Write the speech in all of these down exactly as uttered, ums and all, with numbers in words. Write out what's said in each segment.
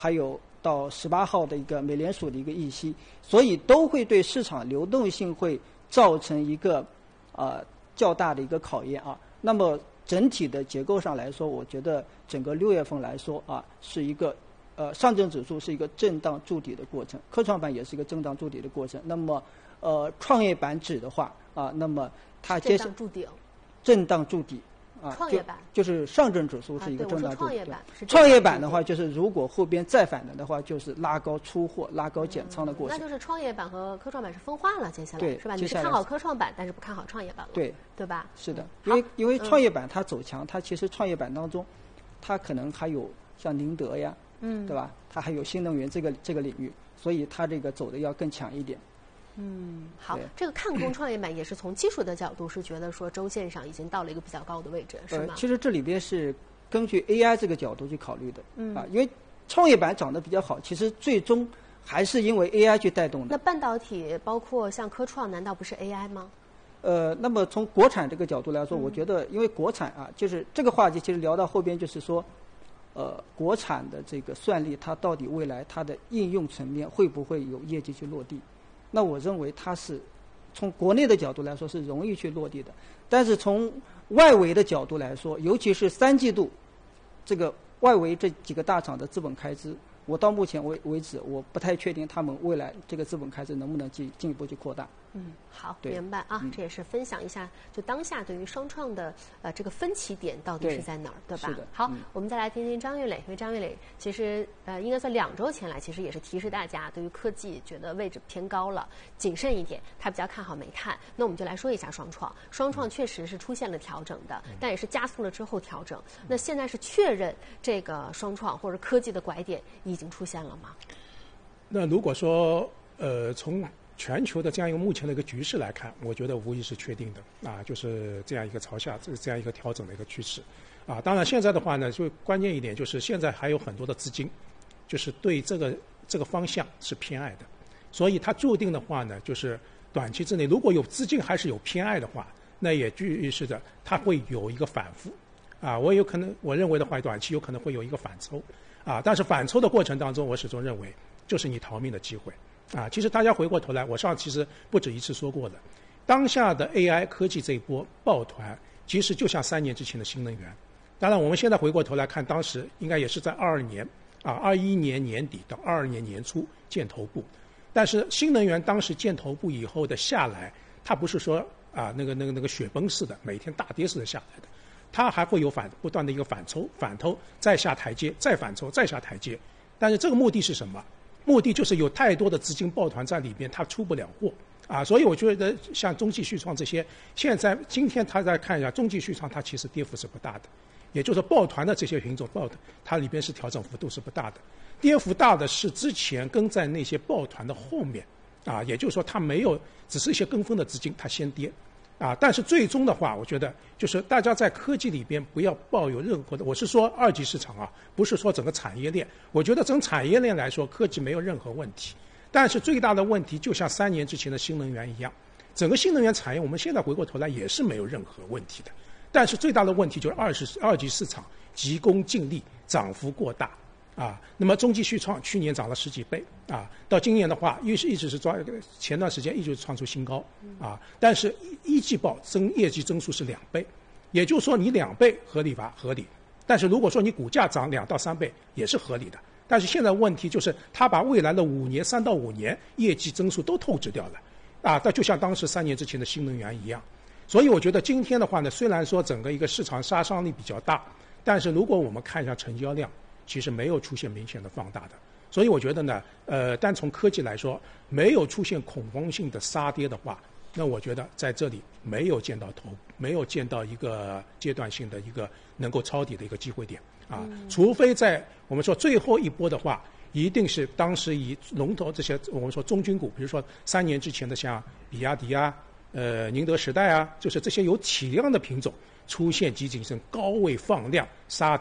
还有到十八号的一个美联储的一个议息，所以都会对市场流动性会造成一个呃较大的一个考验啊。那么整体的结构上来说，我觉得整个六月份来说啊，是一个呃上证指数是一个震荡筑底的过程，科创板也是一个震荡筑底的过程。那么呃创业板指的话啊，那么它接震荡筑底， 震荡筑底。啊， 创业板就就是上证指数是一个震荡筑底。 创业板是创业板的话，就是如果后边再反弹的话，就是拉高出货、拉高减仓的过程。 嗯、那就是创业板和科创板是分化了，接下来对是吧？你是看好科创板，但是不看好创业板了， 对对吧？ 是的， 嗯、 因为因为创业板它走强，嗯、它其实创业板当中，它可能还有像宁德呀， 嗯， 对吧？它还有新能源这个这个领域，所以它这个走的要更强一点。 嗯，好，这个看空创业板也是从技术的角度，是觉得说周线上已经到了一个比较高的位置，是吗？ 呃，其实这里边是根据 A I 这个角度去考虑的， 嗯啊，因为创业板涨得比较好，其实最终还是因为 A I 去带动的。 那半导体包括像科创，难道不是 A I 吗？ 呃，那么从国产这个角度来说， 嗯、 我觉得因为国产啊，就是这个话题其实聊到后边就是说，呃，国产的这个算力，它到底未来它的应用层面会不会有业绩去落地？那我认为它是从国内的角度来说是容易去落地的，但是从外围的角度来说，尤其是三季度，这个外围这几个大厂的资本开支，我到目前为为止，我不太确定他们未来这个资本开支能不能进进一步去扩大。 嗯，好，明白啊、嗯，这也是分享一下，就当下对于双创的呃这个分歧点到底是在哪儿， 对, 对吧？ 是的。 好、 嗯， 我们再来听听张玉磊，因为张玉磊其实呃应该算两周前来，其实也是提示大家对于科技觉得位置偏高了，谨慎一点，他比较看好煤炭。那我们就来说一下双创，双创确实是出现了调整的，但也是加速了之后调整。那现在是确认这个双创或者科技的拐点已经出现了吗？ 那如果说呃从全球的这样一个目前的一个局势来看，我觉得无疑是确定的啊，就是这样一个朝下这这样一个调整的一个趋势啊。当然现在的话呢，就关键一点就是现在还有很多的资金，就是对这个这个方向是偏爱的，所以它注定的话呢，就是短期之内如果有资金还是有偏爱的话，那也预示着它会有一个反复啊。我有可能我认为的话，短期有可能会有一个反抽啊，但是反抽的过程当中，我始终认为就是你逃命的机会。啊，其实大家回过头来，我上其实不止一次说过的，当下的 A I 科技这一波抱团，其实就像三年之前的新能源。当然，我们现在回过头来看，当时应该也是在二二年啊，二一年年底到二二年年初见头部。但是新能源当时见头部以后的下来，它不是说啊那个那个那个雪崩式的每天大跌式的下来的，它还会有反不断的一个反抽、反抽，再下台阶，再反抽，再下台阶。但是这个目的是什么？目的就是有太多的资金抱团在里边，它出不了货啊，所以我觉得像中继续创这些，现在今天大家看一下中继续创，它其实跌幅是不大的，也就是说抱团的这些品种抱团，它里边是调整幅度是不大的，跌幅大的是之前跟在那些抱团的后面啊，也就是说它没有，只是一些跟风的资金它先跌。啊，但是最终的话，我觉得就是大家在科技里边不要抱有任何的，我是说二级市场啊，不是说整个产业链。我觉得整产业链来说，科技没有任何问题。但是最大的问题，就像三年之前的新能源一样，整个新能源产业，我们现在回过头来也是没有任何问题的。但是最大的问题就是二是二级市场急功近利，涨幅过大。啊，那么中继续创去年涨了十几倍啊，到今年的话，一直一直是抓前段时间一直创出新高啊，但是一季报增业绩增速是两倍，也就是说你两倍合理吧？合理。但是如果说你股价涨两到三倍也是合理的，但是现在问题就是它把未来的五年三到五年业绩增速都透支掉了啊，那就像当时三年之前的新能源一样。所以我觉得今天的话呢，虽然说整个一个市场杀伤力比较大，但是如果我们看一下成交量，其实没有出现明显的放大的，所以我觉得呢，呃，单从科技来说，没有出现恐慌性的杀跌的话，那我觉得在这里没有见到头，没有见到一个阶段性的一个能够抄底的一个机会点啊， 嗯、 除非在我们说最后一波的话，一定是当时以龙头这些我们说中军股，比如说三年之前的像比亚迪啊、呃宁德时代啊，就是这些有体量的品种出现急谨慎高位放量杀跌。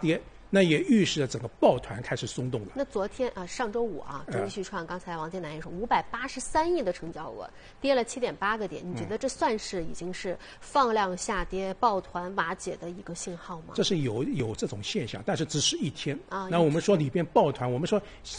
那也预示着整个抱团开始松动了。 那昨天啊，上周五啊，中继续创，刚才王建南也说，五百八十三亿的成交额，跌了七点八个点。你觉得这算是已经是放量下跌、抱团瓦解的一个信号吗？ 这是有有这种现象，但是只是一天啊。 那我们说里边抱团，我们说